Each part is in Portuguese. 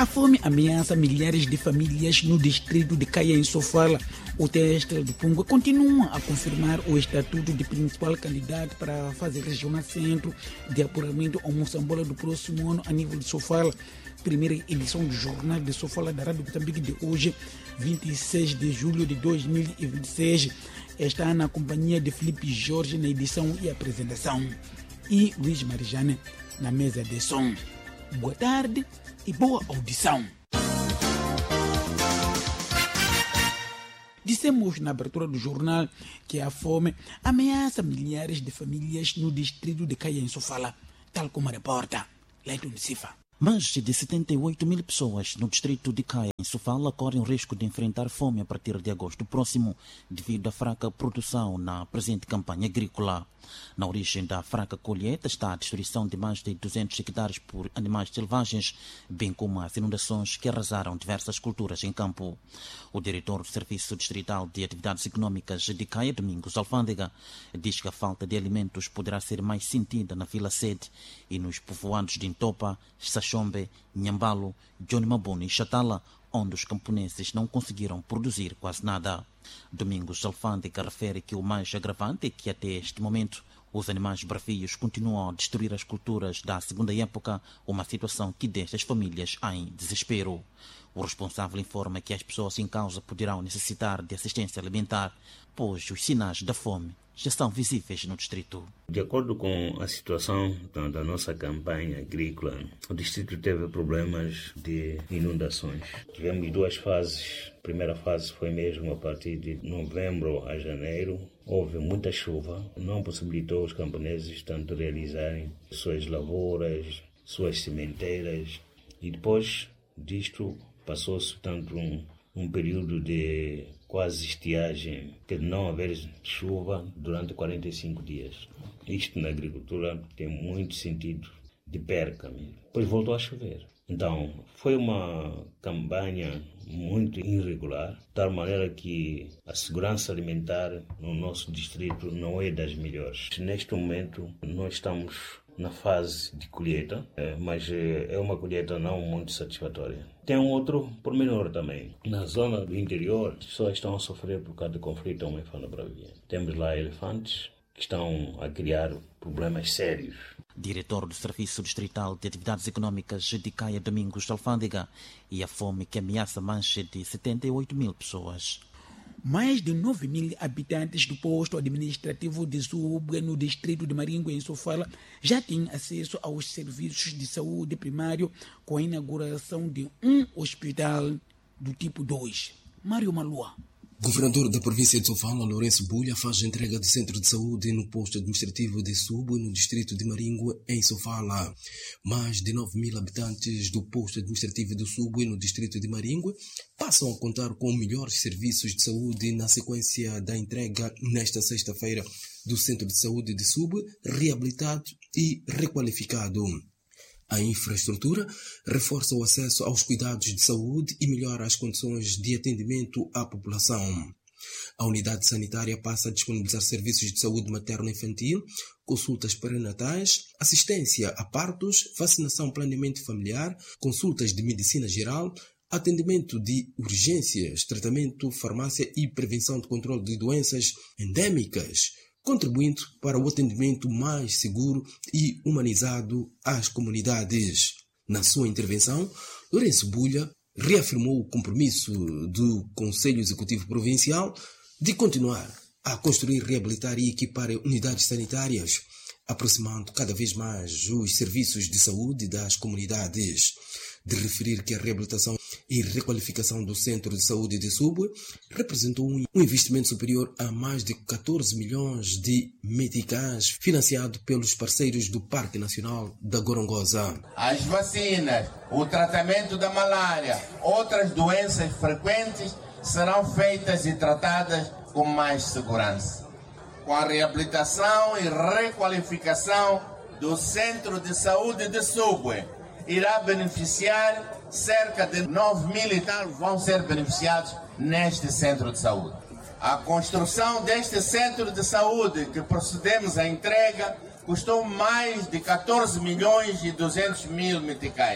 A fome ameaça milhares de famílias no distrito de Caia, em Sofala. O Teste do Punga continua a confirmar o estatuto de principal candidato para fazer regional centro de apuramento ao Moçambola do próximo ano a nível de Sofala. Primeira edição do Jornal de Sofala da Rádio Moçambique de hoje, 26 de julho de 2026. Está na companhia de Felipe Jorge na edição e apresentação e Luiz Marijane na mesa de som. Boa tarde e boa audição. Dissemos na abertura do jornal que a fome ameaça milhares de famílias no distrito de Caia, em Sofala, tal como reporta Leiton Sifa. Mais de 78 mil pessoas no distrito de Caia, em Sofala, correm o risco de enfrentar fome a partir de agosto próximo, devido à fraca produção na presente campanha agrícola. Na origem da fraca colheita está a destruição de mais de 200 hectares por animais selvagens, bem como as inundações que arrasaram diversas culturas em campo. O diretor do Serviço Distrital de Atividades Econômicas de Caia, Domingos Alfândega, diz que a falta de alimentos poderá ser mais sentida na Vila Sede e nos povoados de Intopa, Sachombe, Nhambalo, Johnny Mabuni e Chatala, onde os camponeses não conseguiram produzir quase nada. Domingos Alfândega refere que o mais agravante é que até este momento os animais bravios continuam a destruir as culturas da segunda época, uma situação que deixa as famílias em desespero. O responsável informa que as pessoas em causa poderão necessitar de assistência alimentar, pois os sinais da fome já são visíveis no distrito. De acordo com a situação da nossa campanha agrícola, o distrito teve problemas de inundações. Tivemos duas fases. A primeira fase foi mesmo a partir de novembro a janeiro. Houve muita chuva, não possibilitou os camponeses tanto realizarem suas lavouras, suas sementeiras. E depois disto passou-se tanto um período de quase estiagem, que não haver chuva durante 45 dias. Isto na agricultura tem muito sentido de perca mesmo. Depois voltou a chover. Então, foi uma campanha muito irregular, de tal maneira que a segurança alimentar no nosso distrito não é das melhores. Neste momento, nós estamos na fase de colheita, mas é uma colheita não muito satisfatória. Tem um outro pormenor também. Na zona do interior, as pessoas estão a sofrer por causa do conflito homem-fana-bravia. Temos lá elefantes que estão a criar problemas sérios. Diretor do Serviço Distrital de Atividades Econômicas de Caia, Domingos Alfândega, e a fome que ameaça mais de 78 mil pessoas. Mais de 9 mil habitantes do posto administrativo de Zubwe, no distrito de Maringo, em Sofala, já têm acesso aos serviços de saúde primário com a inauguração de um hospital do tipo 2. Mário Malua. Governador da província de Sofala, Lourenço Bulha, faz a entrega do centro de saúde no posto administrativo de Subwe, no distrito de Maringo, em Sofala. Mais de 9 mil habitantes do posto administrativo de Subwe, no distrito de Maringo, passam a contar com melhores serviços de saúde na sequência da entrega nesta sexta-feira do centro de saúde de Subwe, reabilitado e requalificado. A infraestrutura reforça o acesso aos cuidados de saúde e melhora as condições de atendimento à população. A unidade sanitária passa a disponibilizar serviços de saúde materno-infantil, consultas perinatais, assistência a partos, vacinação planeamento familiar, consultas de medicina geral, atendimento de urgências, tratamento, farmácia e prevenção de controle de doenças endêmicas, contribuindo para o atendimento mais seguro e humanizado às comunidades. Na sua intervenção, Lourenço Bulha reafirmou o compromisso do Conselho Executivo Provincial de continuar a construir, reabilitar e equipar unidades sanitárias, aproximando cada vez mais os serviços de saúde das comunidades. De referir que a reabilitação e requalificação do Centro de Saúde de Subwe representou um investimento superior a mais de 14 milhões de meticais, financiado pelos parceiros do Parque Nacional da Gorongosa. As vacinas, o tratamento da malária, outras doenças frequentes serão feitas e tratadas com mais segurança. Com a reabilitação e requalificação do Centro de Saúde de Subwe, irá beneficiar cerca de 9 mil e tal vão ser beneficiados neste centro de saúde. A construção deste centro de saúde que procedemos à entrega custou mais de 14 milhões e 200 mil meticais.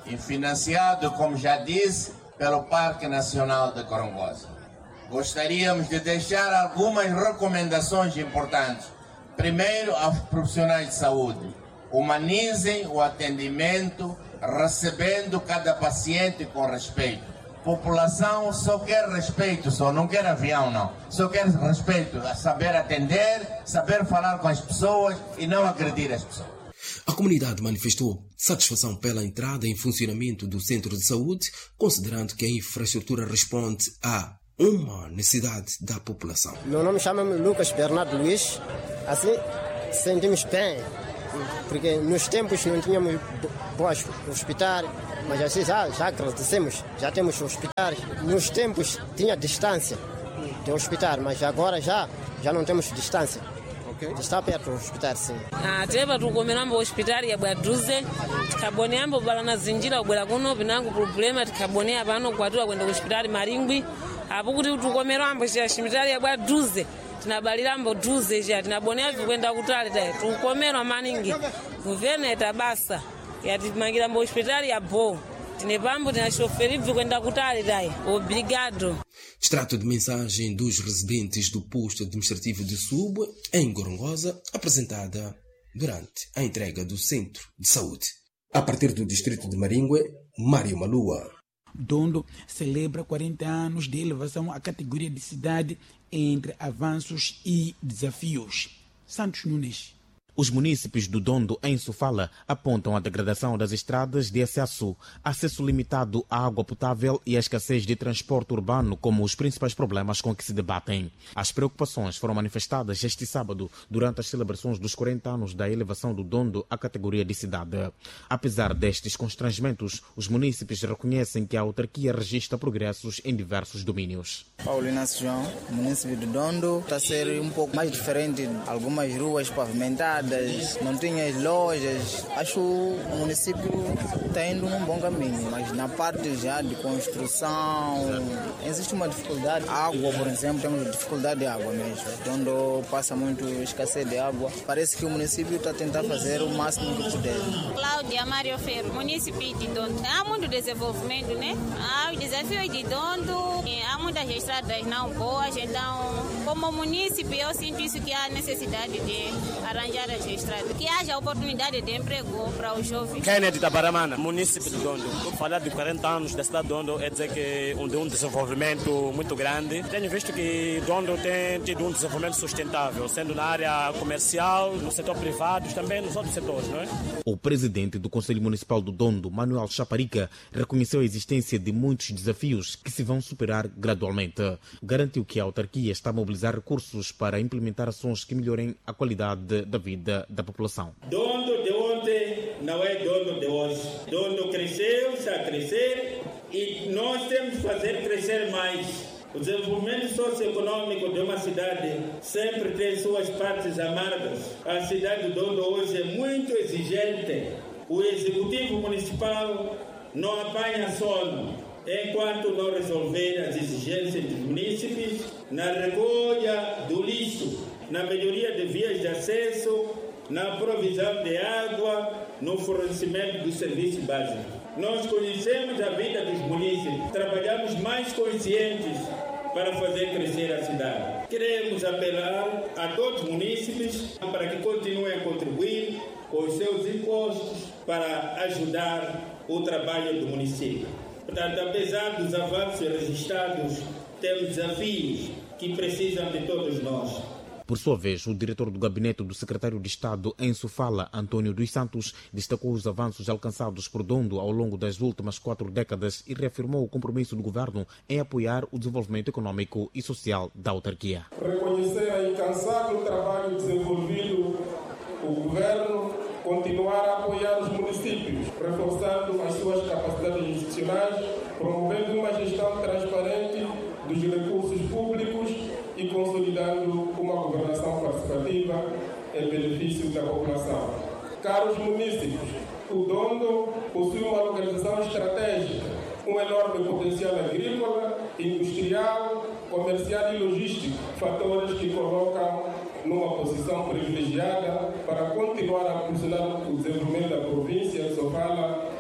e financiado, como já disse, pelo Parque Nacional de Gorongosa. Gostaríamos de deixar algumas recomendações importantes. Primeiro, aos profissionais de saúde. Humanizem o atendimento, recebendo cada paciente com respeito. População só quer respeito, só não quer avião, não. Só quer respeito, saber atender, saber falar com as pessoas e não agredir as pessoas. A comunidade manifestou satisfação pela entrada em funcionamento do centro de saúde, considerando que a infraestrutura responde a uma necessidade da população. Meu nome chama-me Lucas Bernardo Luiz. Assim, sentimos bem, porque nos tempos não tínhamos bons hospitais, mas assim já agradecemos, já temos hospitais. Nos tempos tinha distância de hospital, mas agora já não temos distância. Está perto do hospital, sim. Teva tukomeramba hospitali ya bwadruze tikaboneambo balana zinjira ubwera kuno pinango problema tikabonea pano kwatula kwenda hospitali Maringwi apo kuti tukomeramba hospitali ya bwadruze tinabalirambo druze ja tinabonea vikwenda kutali tayi tukomerwa maningi kuveneta basa yatimangirambo hospitali ya bo tinepambo tinachoferi vikwenda kutali tayi obrigado. Extrato de mensagem dos residentes do posto administrativo de Subwe, em Gorongosa, apresentada durante a entrega do centro de saúde. A partir do distrito de Maringwe, Mário Malua. Dondo celebra 40 anos de elevação à categoria de cidade entre avanços e desafios. Santos Nunes. Os munícipes do Dondo, em Sofala, apontam a degradação das estradas de acesso limitado à água potável e a escassez de transporte urbano como os principais problemas com que se debatem. As preocupações foram manifestadas este sábado durante as celebrações dos 40 anos da elevação do Dondo à categoria de cidade. Apesar destes constrangimentos, os munícipes reconhecem que a autarquia registra progressos em diversos domínios. Paulo Inácio João, munícipe do Dondo, está a ser um pouco mais diferente. Algumas ruas pavimentadas, não tinha as lojas. Acho que o município está indo num bom caminho, mas na parte já de construção existe uma dificuldade. Água, por exemplo, temos dificuldade de água mesmo. Onde passa muito escassez de água. Parece que o município está a tentar fazer o máximo que puder. Cláudia Mário Ferro, município de Dondo. Há muito desenvolvimento, né? Há os desafios de Dondo, há muitas estradas não boas, então, como município, eu sinto isso que há necessidade de arranjar as estradas, que haja oportunidade de emprego para os jovens. Kennedy Tabaramana, município de Dondo. Falar de 40 anos da cidade de Dondo é dizer que onde um desenvolvimento muito grande. Tenho visto que Dondo tem tido um desenvolvimento sustentável, sendo na área comercial, no setor privado, também nos outros setores, não é? O presidente do Conselho Municipal do Dondo, Manuel Chaparica, reconheceu a existência de muitos desafios que se vão superar gradualmente. Garantiu que a autarquia está a mobilizar recursos para implementar ações que melhorem a qualidade da vida da população. Dondo de ontem não é Dondo de hoje. Dondo cresceu, está a crescer e nós temos que fazer crescer mais. O desenvolvimento socioeconômico de uma cidade sempre tem suas partes amargas. A cidade de Dondo hoje é muito exigente. O executivo municipal não apanha sono enquanto não resolver as exigências dos munícipes na recolha do lixo, na melhoria de vias de acesso, na provisão de água, no fornecimento dos serviços básicos. Nós conhecemos a vida dos munícipes, trabalhamos mais conscientes para fazer crescer a cidade. Queremos apelar a todos os munícipes para que continuem a contribuir com os seus impostos para ajudar o trabalho do município. Portanto, apesar dos avanços registrados, temos desafios que precisam de todos nós. Por sua vez, o diretor do gabinete do secretário de Estado em Sofala, Antônio dos Santos, destacou os avanços alcançados por Dondo ao longo das últimas 4 décadas e reafirmou o compromisso do governo em apoiar o desenvolvimento econômico e social da autarquia. Reconhecer a incansável trabalho desenvolvido, o governo continuar a apoiar os municípios, reforçando as suas capacidades institucionais, promovendo uma gestão transparente dos recursos públicos e consolidando uma governação participativa em benefício da população. Caros munícipes, o Dondo possui uma localização estratégica, um enorme potencial agrícola, industrial, comercial e logístico, fatores que colocam numa posição privilegiada para continuar a impulsionar o desenvolvimento da província de Sofala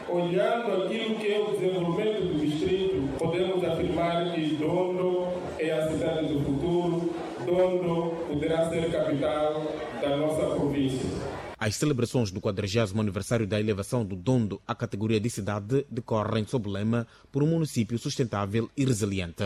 olhando aquilo que é o desenvolvimento do distrito, podemos afirmar que Dondo é a cidade do futuro, Dondo poderá ser capital da nossa província. As celebrações do 40º aniversário da elevação do Dondo à categoria de cidade decorrem sob o lema por um município sustentável e resiliente.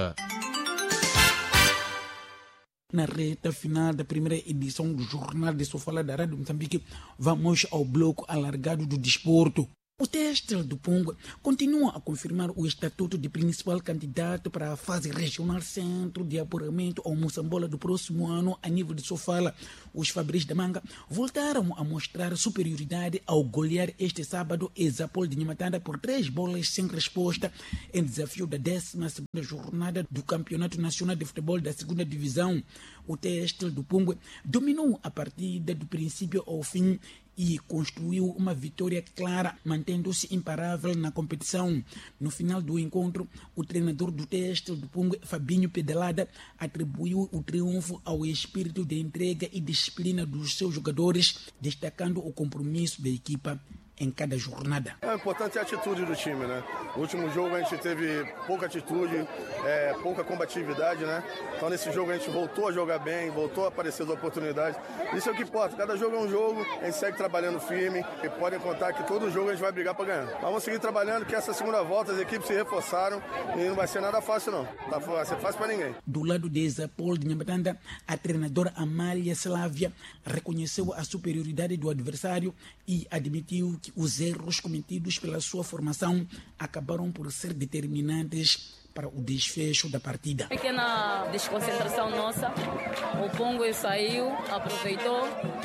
Na reta final da primeira edição do Jornal de Sofala da Rádio Moçambique, vamos ao bloco alargado do desporto. O Teste do Punga continua a confirmar o estatuto de principal candidato para a fase regional centro de apuramento ao Moçambola do próximo ano a nível de Sofala. Os Fabris da Manga voltaram a mostrar superioridade ao golear este sábado Exapol de Nhamatanda por 3 bolas sem resposta em desafio da 12ª jornada do Campeonato Nacional de Futebol da 2ª Divisão. O Teste do Punga dominou a partida do princípio ao fim e construiu uma vitória clara, mantendo-se imparável na competição. No final do encontro, o treinador do Teste do Punga, Fabinho Pedalada, atribuiu o triunfo ao espírito de entrega e disciplina dos seus jogadores, destacando o compromisso da equipa em cada jornada. É importante a atitude do time, né? No último jogo a gente teve pouca atitude, pouca combatividade, né? Então nesse jogo a gente voltou a jogar bem, voltou a aparecer as oportunidades. Isso é o que importa. Cada jogo é um jogo, a gente segue trabalhando firme e podem contar que todo jogo a gente vai brigar para ganhar. Mas vamos seguir trabalhando, que essa segunda volta as equipes se reforçaram e não vai ser nada fácil não. Não vai ser fácil para ninguém. Do lado de Exapol de Nhamatanda, a treinadora Amália Slavia reconheceu a superioridade do adversário e admitiu que os erros cometidos pela sua formação acabaram por ser determinantes para o desfecho da partida. Pequena desconcentração nossa, o Pongo saiu, aproveitou.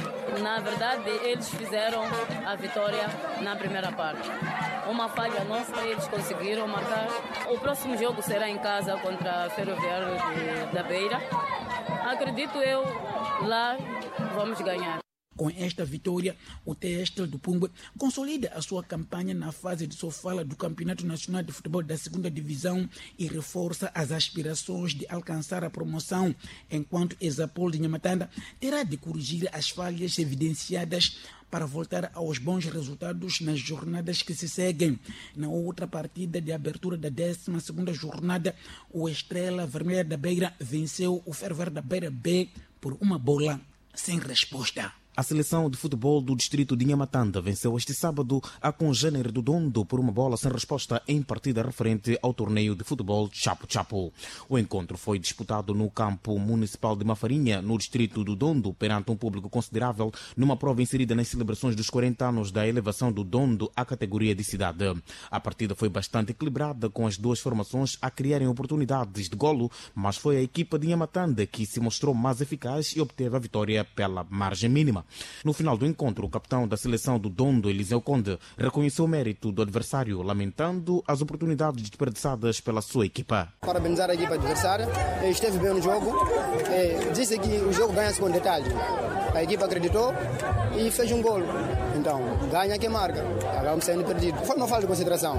Na verdade, eles fizeram a vitória na primeira parte. Uma falha nossa, eles conseguiram marcar. O próximo jogo será em casa contra a Ferroviário da Beira. Acredito eu, lá vamos ganhar. Com esta vitória, o Teste do Punga consolida a sua campanha na fase de Sofala do Campeonato Nacional de Futebol da 2ª Divisão e reforça as aspirações de alcançar a promoção, enquanto Exapol de Nhamatanda terá de corrigir as falhas evidenciadas para voltar aos bons resultados nas jornadas que se seguem. Na outra partida de abertura da 12ª jornada, o Estrela Vermelha da Beira venceu o Ferroviário da Beira B por 1 bola sem resposta. A seleção de futebol do distrito de Nhamatanda venceu este sábado a Congênere do Dondo por 1 bola sem resposta em partida referente ao torneio de futebol Chapo-Chapo. O encontro foi disputado no campo municipal de Mafarinha, no distrito do Dondo, perante um público considerável, numa prova inserida nas celebrações dos 40 anos da elevação do Dondo à categoria de cidade. A partida foi bastante equilibrada, com as duas formações a criarem oportunidades de golo, mas foi a equipa de Nhamatanda que se mostrou mais eficaz e obteve a vitória pela margem mínima. No final do encontro, o capitão da seleção do Dondo, Eliseu Conde, reconheceu o mérito do adversário, lamentando as oportunidades desperdiçadas pela sua equipa. Parabenizar a equipa adversária, esteve bem no jogo, disse que o jogo ganha-se com detalhe. A equipa acreditou e fez um golo. Então, ganha quem marca. Acabamos sendo perdidos. Foi uma falta de concentração.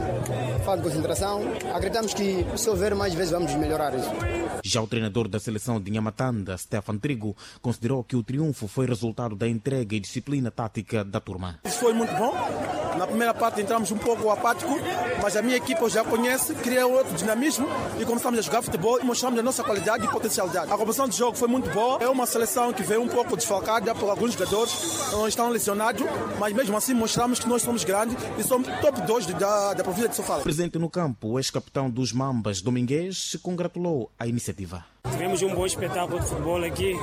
Acreditamos que se houver mais vezes vamos melhorar isso. Já o treinador da seleção de Nhamatanda, Stefan Trigo, considerou que o triunfo foi resultado da entrega e disciplina tática da turma. Isso foi muito bom. Na primeira parte entramos um pouco apático, mas a minha equipa já conhece, criou outro dinamismo e começamos a jogar futebol e mostramos a nossa qualidade e potencialidade. A composição de jogo foi muito boa. É uma seleção que veio um pouco desfalcada por alguns jogadores que não estão lesionados, mas mesmo assim mostramos que nós somos grandes e somos top 2 da província de Sofala. Presente no campo, o ex-capitão dos Mambas, Domingues, se congratulou a iniciativa. Tivemos um bom espetáculo de futebol aqui.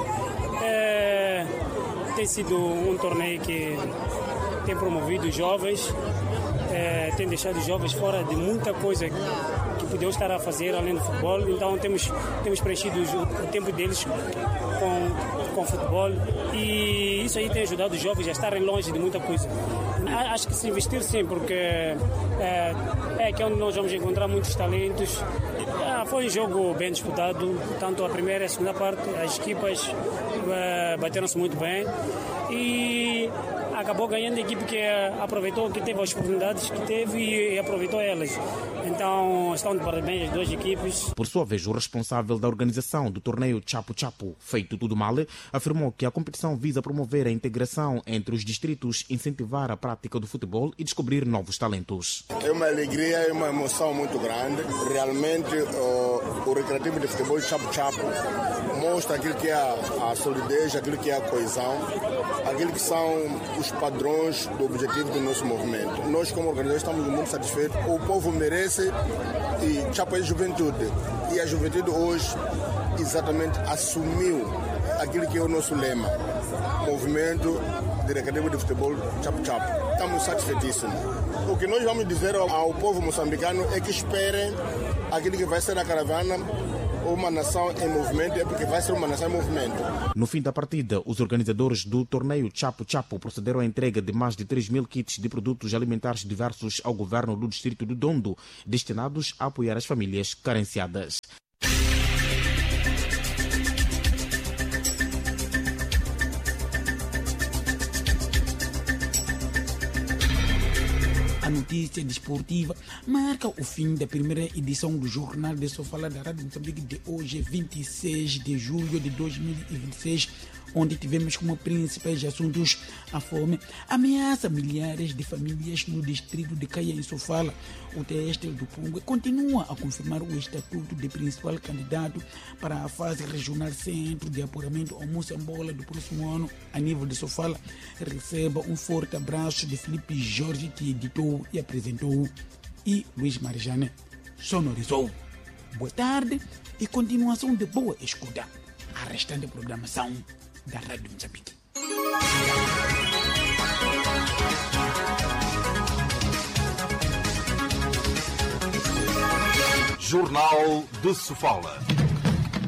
Tem sido um torneio que tem promovido os jovens, tem deixado os jovens fora de muita coisa que podiam estar a fazer além do futebol. Então temos preenchido o tempo deles com futebol e isso aí tem ajudado os jovens a estarem longe de muita coisa. Acho que se investir sim, porque é aqui onde nós vamos encontrar muitos talentos. Foi um jogo bem disputado, tanto a primeira e a segunda parte, as equipas bateram-se muito bem e acabou ganhando a equipe que aproveitou, que teve as oportunidades que teve e aproveitou elas. Então, estão de parabéns as duas equipes. Por sua vez, o responsável da organização do torneio Chapo Chapo, Feito Tudo Mal, afirmou que a competição visa promover a integração entre os distritos, incentivar a prática do futebol e descobrir novos talentos. É uma alegria, é uma emoção muito grande. Realmente, o Recreativo de Futebol Chapo Chapo mostra aquilo que é a solidez, aquilo que é a coesão, aquilo que são os padrões do objetivo do nosso movimento. Nós, como organizadores, estamos muito satisfeitos. O povo merece e Chapo é juventude. E a juventude hoje exatamente assumiu aquilo que é o nosso lema, movimento de Recreativo de Futebol Chapo Chapo. Estamos satisfeitíssimos. O que nós vamos dizer ao povo moçambicano é que esperem aquilo que vai ser a caravana, uma nação em movimento, é porque vai ser uma nação em movimento. No fim da partida, os organizadores do torneio Chapo Chapo procederam à entrega de mais de 3.000 kits de produtos alimentares diversos ao governo do distrito de Dondo, destinados a apoiar as famílias carenciadas. A notícia desportiva marca o fim da primeira edição do Jornal de Sofala da Rádio Moçambique de hoje, 26 de julho de 2026, onde tivemos como principais assuntos a fome, ameaça milhares de famílias no distrito de Caia em Sofala. O TST do Pungue continua a confirmar o estatuto de principal candidato para a fase regional centro de apuramento ao Moçambola do próximo ano a nível de Sofala. Receba um forte abraço de Felipe Jorge, que editou e apresentou, e Luiz Marjane sonorizou. Boa tarde e continuação de boa escuta à restante programação da Rádio Moçambique. Jornal de Sofala.